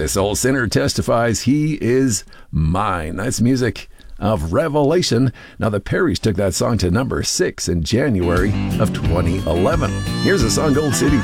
This old sinner testifies he is mine. That's music of Revelation. Now, the Perrys took that song to number 6 in January of 2011. Here's a song Gold City